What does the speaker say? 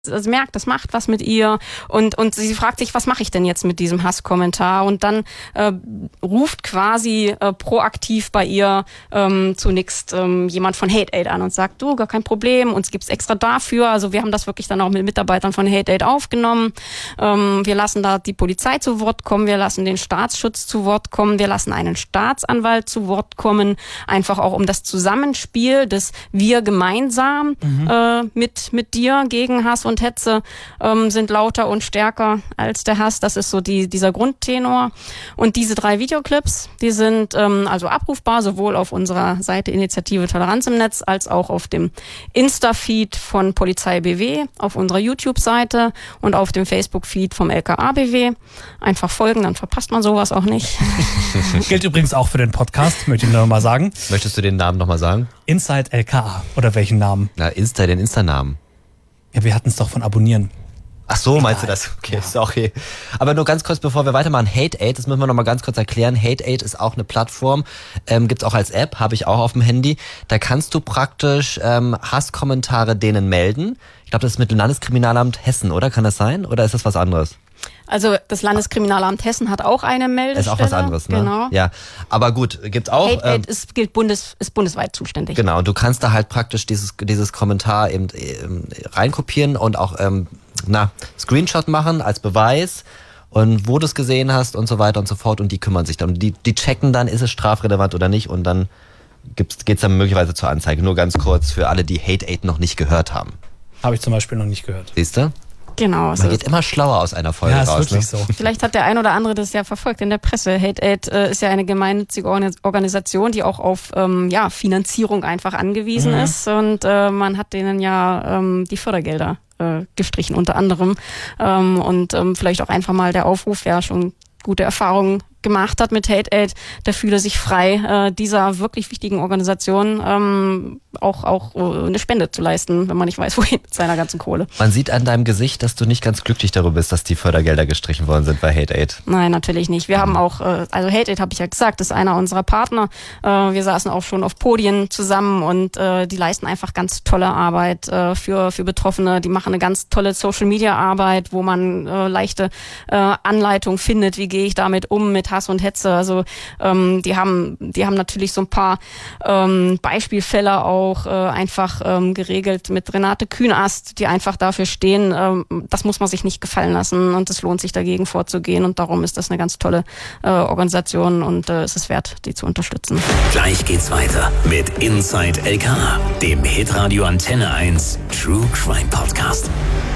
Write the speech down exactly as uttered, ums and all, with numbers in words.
Sie merkt, das macht was mit ihr und und sie fragt sich, was mache ich denn jetzt mit diesem Hasskommentar? Und dann äh, ruft quasi äh, proaktiv bei ihr ähm, zunächst ähm, jemand von Hate Aid an und sagt, du, gar kein Problem, uns gibt's extra dafür. Also wir haben das wirklich dann auch mit Mitarbeitern von Hate Aid aufgenommen. Ähm, wir lassen da die Polizei zu Wort kommen, wir lassen den Staatsschutz zu Wort kommen, wir lassen einen Staatsanwalt zu Wort kommen, einfach auch um das Zusammenspiel, das wir gemeinsam mhm. äh, mit mit dir gegen Hass und Hetze ähm, sind lauter und stärker als der Hass. Das ist so die, dieser Grundtenor. Und diese drei Videoclips, die sind ähm, also abrufbar, sowohl auf unserer Seite Initiative Toleranz im Netz, als auch auf dem Insta-Feed von Polizei B W, auf unserer YouTube-Seite und auf dem Facebook-Feed vom L K A B W. Einfach folgen, dann verpasst man sowas auch nicht. Gilt übrigens auch für den Podcast, möchte ich nur noch mal sagen. Möchtest du den Namen nochmal sagen? Inside L K A. Oder welchen Namen? Na, Insta, den Insta-Namen. Ja, wir hatten es doch von Abonnieren. Ach so, Egal. Meinst du das? Okay, ja. Ist okay. Aber nur ganz kurz, bevor wir weitermachen, Hate Aid, das müssen wir noch mal ganz kurz erklären. Hate Aid ist auch eine Plattform, ähm, gibt's auch als App, habe ich auch auf dem Handy. Da kannst du praktisch ähm, Hasskommentare denen melden. Ich glaube, das ist mit dem Landeskriminalamt Hessen, oder? Kann das sein? Oder ist das was anderes? Also das Landeskriminalamt Hessen hat auch eine Meldestelle. Ist auch was anderes, ne? Genau. Ja, aber gut, gibt's auch. Hate Aid ist, gilt bundes, ist bundesweit zuständig. Genau, und du kannst da halt praktisch dieses dieses Kommentar eben ähm, reinkopieren und auch ähm, na Screenshot machen als Beweis und wo du es gesehen hast und so weiter und so fort und die kümmern sich dann. Und die die checken dann, ist es strafrelevant oder nicht und dann gibt's geht's dann möglicherweise zur Anzeige. Nur ganz kurz für alle, die Hate Aid noch nicht gehört haben. Habe ich zum Beispiel noch nicht gehört. Siehst du? Genau. Man geht immer schlauer aus einer Folge ja, ist raus. Wirklich ne? so. Vielleicht hat der ein oder andere das ja verfolgt in der Presse. Hate Aid äh, ist ja eine gemeinnützige Organisation, die auch auf ähm, ja, Finanzierung einfach angewiesen mhm. ist. Und äh, man hat denen ja ähm, die Fördergelder äh, gestrichen unter anderem. Ähm, und ähm, vielleicht auch einfach mal der Aufruf, wer schon gute Erfahrungen gemacht hat mit Hate Aid, der fühle sich frei, äh, dieser wirklich wichtigen Organisation ähm, auch auch äh, eine Spende zu leisten, wenn man nicht weiß, wohin mit seiner ganzen Kohle. Man sieht an deinem Gesicht, dass du nicht ganz glücklich darüber bist, dass die Fördergelder gestrichen worden sind bei Hate Aid. Nein, natürlich nicht. Wir mhm. haben auch, äh, also Hate Aid habe ich ja gesagt, ist einer unserer Partner. Äh, wir saßen auch schon auf Podien zusammen und äh, die leisten einfach ganz tolle Arbeit äh, für für Betroffene. Die machen eine ganz tolle Social-Media-Arbeit, wo man äh, leichte äh, Anleitung findet, wie gehe ich damit um mit Hass und Hetze. Also ähm, die haben die haben natürlich so ein paar ähm, Beispielfälle auch äh, einfach ähm, geregelt mit Renate Kühnast, die einfach dafür stehen, ähm, das muss man sich nicht gefallen lassen und es lohnt sich dagegen vorzugehen und darum ist das eine ganz tolle äh, Organisation und äh, es ist wert, die zu unterstützen. Gleich geht's weiter mit Inside L K A, dem Hitradio Antenne eins True Crime Podcast.